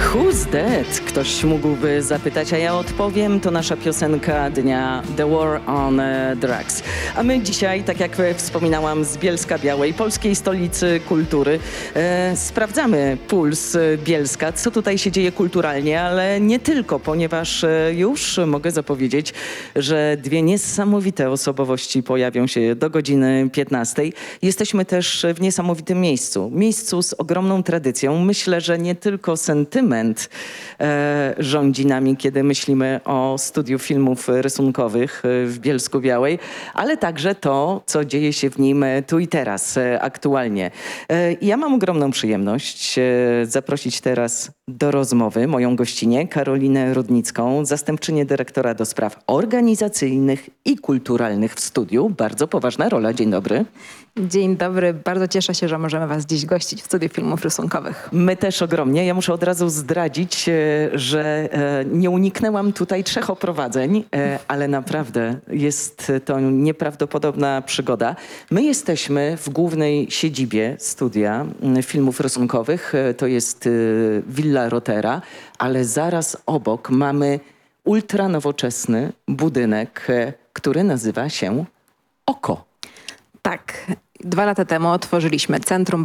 Who's Dead? Ktoś mógłby zapytać, a ja odpowiem. To nasza piosenka dnia The War on Drugs. A my dzisiaj, tak jak wspominałam, z Bielska-Białej, polskiej stolicy kultury, sprawdzamy puls Bielska, co tutaj się dzieje kulturalnie, ale nie tylko, ponieważ już mogę zapowiedzieć, że dwie niesamowite osobowości pojawią się do godziny 15. Jesteśmy też w niesamowitym miejscu z ogromną tradycją. Myślę, że nie tylko sentyment rządzi nami, kiedy myślimy o studiu filmów rysunkowych w Bielsku-Białej, ale także to, co dzieje się w nim tu i teraz, aktualnie. Ja mam ogromną przyjemność zaprosić teraz do rozmowy moją gościnię, Karolinę Rudnicką, zastępczynię dyrektora do spraw organizacyjnych i kulturalnych w studiu. Bardzo poważna rola. Dzień dobry. Dzień dobry. Bardzo cieszę się, że możemy Was dziś gościć w studiu filmów rysunkowych. My też ogromnie. Ja muszę od razu zdradzić, że nie uniknęłam tutaj 3 oprowadzeń, ale naprawdę jest to nieprawdopodobna przygoda. My jesteśmy w głównej siedzibie studia filmów rysunkowych. To jest Villa Rotera, ale zaraz obok mamy ultranowoczesny budynek, który nazywa się Oko. Tak, 2 lata temu otworzyliśmy Centrum